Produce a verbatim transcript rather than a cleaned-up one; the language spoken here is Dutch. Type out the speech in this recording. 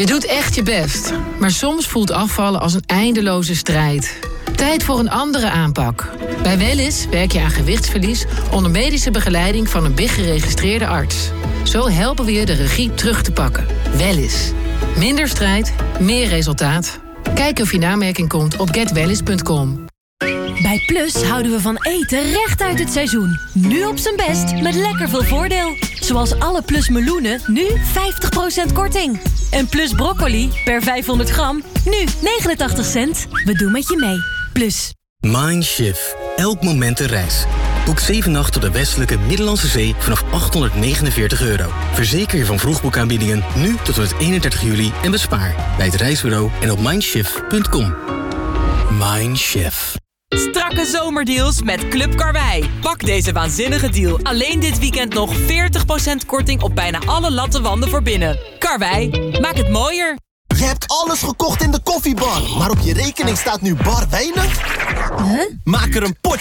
Je doet echt je best, maar soms voelt afvallen als een eindeloze strijd. Tijd voor een andere aanpak. Bij Wellness werk je aan gewichtsverlies onder medische begeleiding van een B I G-geregistreerde arts. Zo helpen we je de regie terug te pakken. Wellness. Minder strijd, meer resultaat. Kijk of je in aanmerking komt op get wellness punt com. Bij Plus houden we van eten recht uit het seizoen. Nu op zijn best met lekker veel voordeel. Zoals alle Plus meloenen, nu vijftig procent korting. En Plus broccoli per vijfhonderd gram, nu negenentachtig cent. We doen met je mee. Plus. Mindshift. Elk moment een reis. Boek zeven nachten op de westelijke Middellandse Zee vanaf achthonderdnegenenveertig euro. Verzeker je van vroegboekaanbiedingen nu tot en met eenendertig juli en bespaar bij het reisbureau en op mindshift punt com. Mindshift. Strakke zomerdeals met Club Karwei. Pak deze waanzinnige deal. Alleen dit weekend nog veertig procent korting op bijna alle lattenwanden voor binnen. Karwei, maak het mooier. Je hebt alles gekocht in de koffiebar, maar op je rekening staat nu bar weinig? Huh? Maak er een potje